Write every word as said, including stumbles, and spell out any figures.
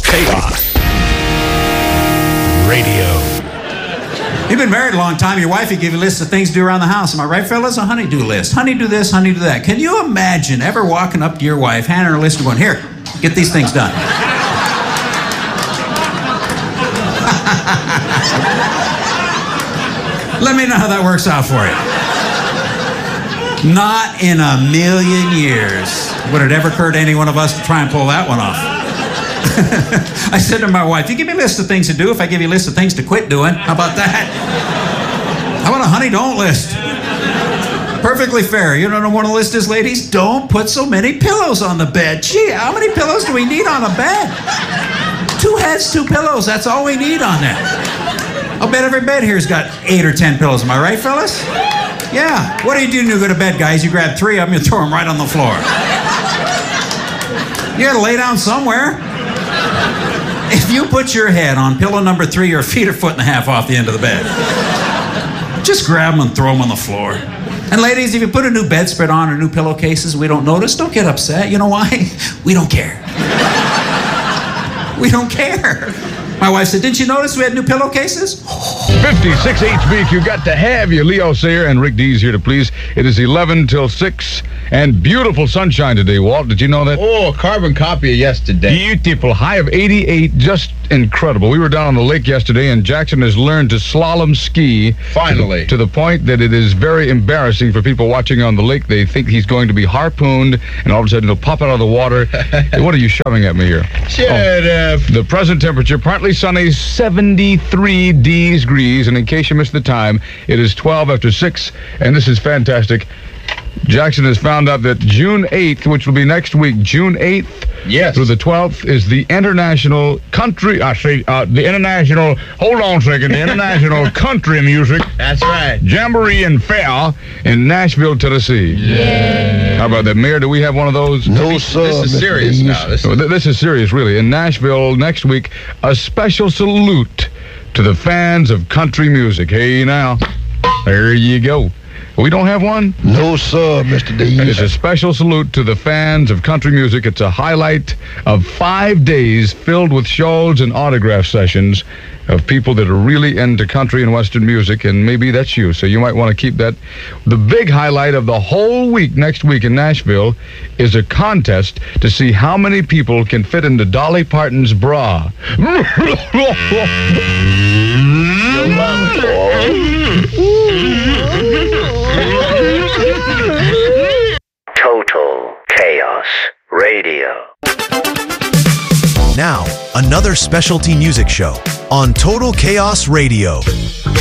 Chaos Radio. You've been married a long time. Your wife will give you a list of things to do around the house. Am I right, fellas? A honey-do list. Honey, do this, honey, do that. Can you imagine ever walking up to your wife, handing her a list and going, here, get these things done? Let me know how that works out for you. Not in a million years would it ever occur to any one of us to try and pull that one off. I said to my wife, you give me a list of things to do if I give you a list of things to quit doing. How about that? How about a honey don't list? Perfectly fair. You don't know what a list is, ladies? Don't put so many pillows on the bed. Gee, how many pillows do we need on a bed? Two heads, two pillows. That's all we need on there. I'll bet every bed here's got eight or ten pillows. Am I right, fellas? Yeah. What do you do when you go to bed, guys? You grab three of them, you throw them right on the floor. You gotta lay down somewhere. If you put your head on pillow number three, your feet are a foot and a half off the end of the bed. Just grab them and throw them on the floor. And ladies, if you put a new bedspread on or new pillowcases, we don't notice, don't get upset. You know why? We don't care. We don't care. My wife said, didn't you notice we had new pillowcases? fifty-six H B Q, got to have you. Leo Sayer and Rick Dees here to please. It is eleven till six and beautiful sunshine today, Walt. Did you know that? Oh, carbon copy of yesterday. Beautiful. High of eighty-eight. Just incredible. We were down on the lake yesterday, and Jackson has learned to slalom ski. Finally. To the, to the point that it is very embarrassing for people watching on the lake. They think he's going to be harpooned, and all of a sudden he'll pop out of the water. What are you shoving at me here? Shut oh, up. The present temperature, partly sunny, seventy-three degrees, and in case you missed the time, it is twelve after six, and this is fantastic. Jackson has found out that June eighth, which will be next week, June eighth yes. through the twelfth, is the International Country, I say, uh, the International, hold on a second, the International Country Music. That's right. Jamboree and Fair in Nashville, Tennessee. Yeah. How about that? Mayor, do we have one of those? No, sir. This is serious now. This is... This is serious, really. In Nashville next week, a special salute to the fans of country music. Hey, now, there you go. We don't have one? No, sir, Mister D. It's a special salute to the fans of country music. It's a highlight of five days filled with shows and autograph sessions of people that are really into country and Western music, and maybe that's you, so you might want to keep that. The big highlight of the whole week next week in Nashville is a contest to see how many people can fit into Dolly Parton's bra. Total Chaos Radio. Now, another specialty music show on Total Chaos Radio.